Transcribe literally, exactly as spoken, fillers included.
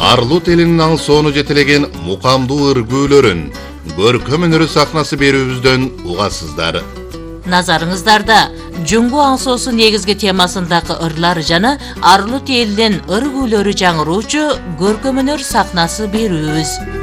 Arlut elinin аңсоону жетелеген мукамдуу ыргүүлөрүн, көркөм өнөрү сахнасы берүүбүздөн угасыздар. Назарыңыздарда Жүңгү аңсоосу негизги темасындагы ырлар жана Arlut элинин ыргүүлөрү жаңыруучу көркөм өнөр сахнасы берүүбүз.